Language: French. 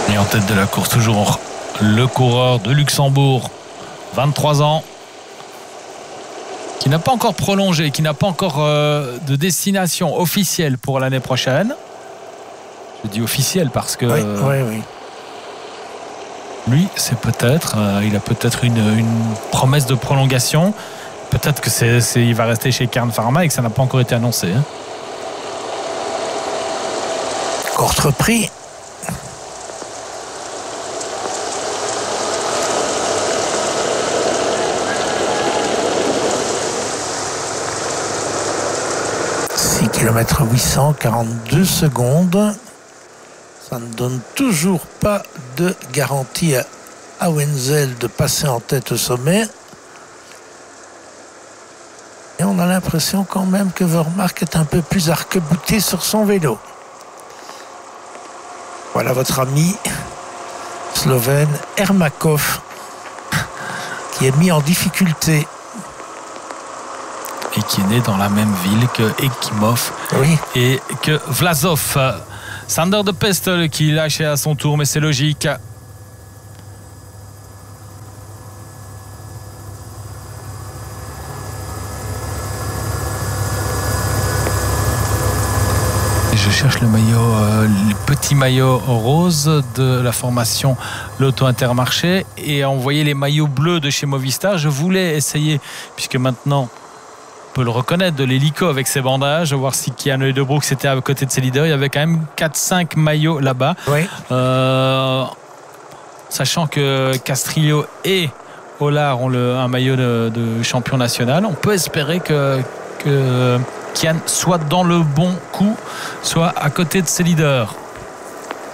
Et en tête de la course, toujours le coureur de Luxembourg, 23 ans, qui n'a pas encore prolongé, qui n'a pas encore de destination officielle pour l'année prochaine. Je dis officielle parce que oui. Lui, c'est peut-être, il a peut-être une promesse de prolongation. Peut-être que il va rester chez Kern Pharma et que ça n'a pas encore été annoncé. Courte repris. Km 800, 42 secondes. Ça ne donne toujours pas de garantie à Wenzel de passer en tête au sommet. Et on a l'impression quand même que Vermaak est un peu plus arc-bouté sur son vélo. Voilà votre ami slovène Ermakov qui est mis en difficulté. Et qui est né dans la même ville que Ekimov et que Vlasov. Sander de Pestel qui lâchait à son tour, mais c'est logique. Et je cherche le petit maillot rose de la formation Lotto Intermarché et envoyer les maillots bleus de chez Movistar. Je voulais essayer, puisque maintenant on peut le reconnaître, de l'hélico avec ses bandages, voir si Kian Uijtdebroek était à côté de ses leaders. Il y avait quand même 4-5 maillots là-bas. Sachant que Castrillo et Ollard ont un maillot de champion national, on peut espérer que Kian soit dans le bon coup, soit à côté de ses leaders.